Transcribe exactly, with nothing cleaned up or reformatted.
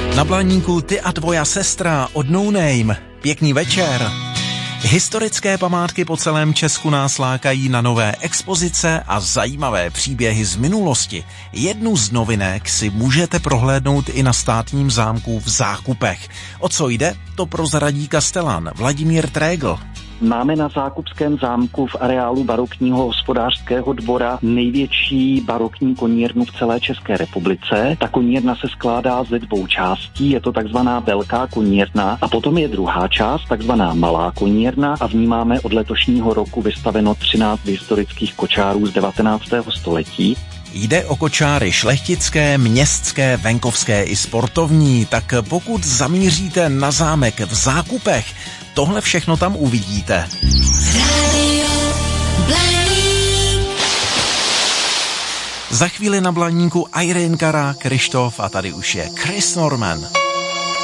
Na Blaníku Ty a tvoja sestra od No Name. Pěkný večer. Historické památky po celém Česku nás lákají na nové expozice a zajímavé příběhy z minulosti. Jednu z novinek si můžete prohlédnout i na státním zámku v Zákupech. O co jde, to prozradí kastelan Vladimír Trégl. Máme na Zákupském zámku v areálu barokního hospodářského dvora největší barokní konírnu v celé České republice. Ta konírna se skládá ze dvou částí, je to takzvaná velká konírna a potom je druhá část, takzvaná malá konírna a v ní máme od letošního roku vystaveno třináct historických kočárů z devatenáctého století. Jde o kočáry šlechtické, městské, venkovské i sportovní, tak pokud zamíříte na zámek v Zákupech, tohle všechno tam uvidíte. Za chvíli na Blaníku Irene Cara, Krištof a tady už je Chris Norman.